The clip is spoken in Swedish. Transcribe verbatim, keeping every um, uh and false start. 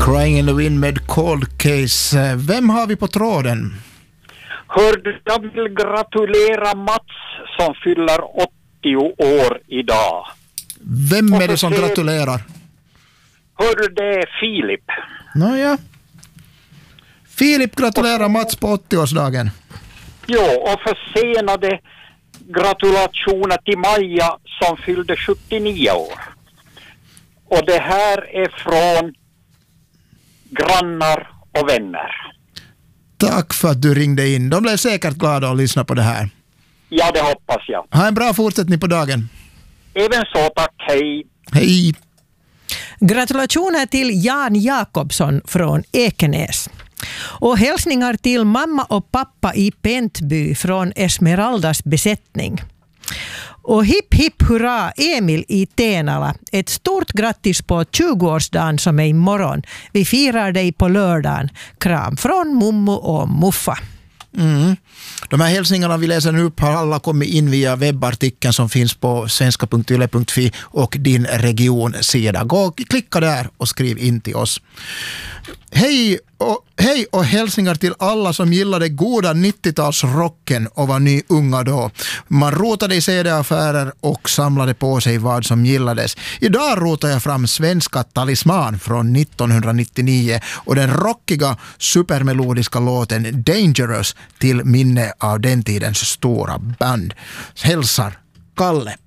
Crying in the Wind med Cold Case. Vem har vi på tråden? Hörde, jag vill gratulera Mats som fyller åttio år idag. Vem är det som se... gratulerar? Hörde, det är Filip. Nåja. Filip gratulerar Mats på åttioårsdagen. Jo, och försenade gratulationer till Maja som fyllde sjuttionio år. Och det här är från grannar och vänner. Tack för att du ringde in. De blev säkert glada att lyssna på det här. Ja, det hoppas jag. Ha en bra fortsättning på dagen. Även så, tack. Hej. Hej. Gratulationer till Jan Jakobsson från Ekenäs. Och hälsningar till mamma och pappa i Pentby från Esmeraldas besättning. Och hipp hipp hurra Emil i Tenala. Ett stort grattis på tjugoårsdagen som är imorgon. Vi firar dig på lördagen. Kram från Mummo och Muffa. Mm. De här hälsningarna vi läser nu upp har alla kommit in via webbartikeln som finns på svenska punkt yle punkt fi och din regionsida. Gå och klicka där och skriv in till oss. Hej och, hej och hälsningar till alla som gillade goda nittiotalsrocken och var ny unga då. Man rotade i C D-affärer och samlade på sig vad som gillades. Idag rotar jag fram svenska Talisman från nittonhundranittionio och den rockiga supermelodiska låten Dangerous till minne av den tidens stora band. Hälsar Kalle.